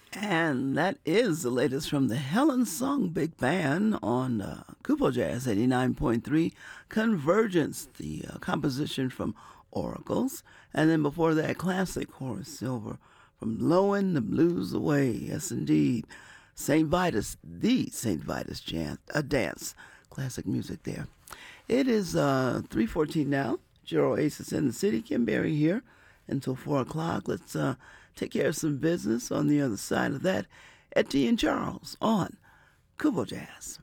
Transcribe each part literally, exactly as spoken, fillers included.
And that is the latest from the Helen Sung Big Band on uh, Kupo Jazz eighty-nine point three, Convergence, the uh, composition from Oracles. And then before that, classic Horace Silver from Blowing the Blues Away. Yes, indeed. Saint Vitus, the Saint Vitus Jan- uh, Dance. Classic music there. It is uh, three fourteen now. Jiro Oasis in the city. Kim Berry here until four o'clock. Let's uh, take care of some business on the other side of that. Etienne Charles on Kupo Jazz.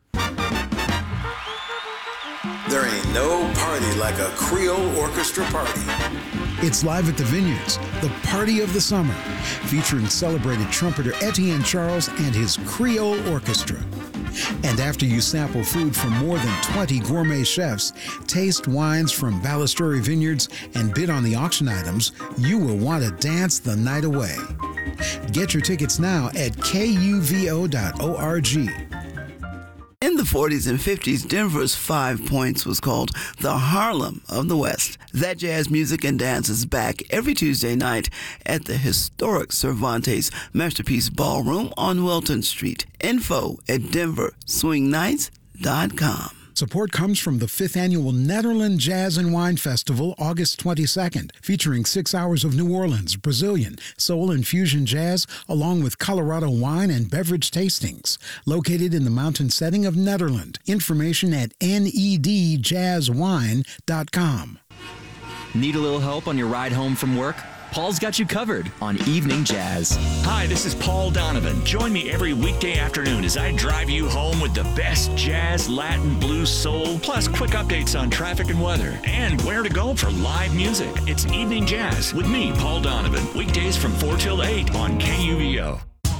There ain't no party like a Creole orchestra party. It's live at the Vineyards, the party of the summer, featuring celebrated trumpeter Etienne Charles and his Creole Orchestra. And after you sample food from more than twenty gourmet chefs, taste wines from Ballasturi Vineyards, and bid on the auction items, you will want to dance the night away. Get your tickets now at K U V O dot org. In the forties and fifties, Denver's Five Points was called the Harlem of the West. That jazz music and dance is back every Tuesday night at the historic Cervantes Masterpiece Ballroom on Wilton Street. Info at denver swing nights dot com. Support comes from the fifth Annual Netherlands Jazz and Wine Festival, August twenty-second, featuring six hours of New Orleans, Brazilian, soul, and fusion jazz, along with Colorado wine and beverage tastings. Located in the mountain setting of Netherlands. Information at N E D jazz wine dot com. Need a little help on your ride home from work? Paul's got you covered on Evening Jazz. Hi, this is Paul Donovan. Join me every weekday afternoon as I drive you home with the best jazz, Latin, blues, soul, plus quick updates on traffic and weather, and where to go for live music. It's Evening Jazz with me, Paul Donovan. Weekdays from four till eight on K U V O.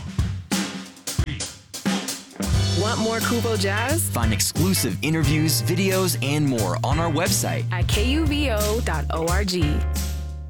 Want more Kupo Jazz? Find exclusive interviews, videos, and more on our website at K U V O dot org.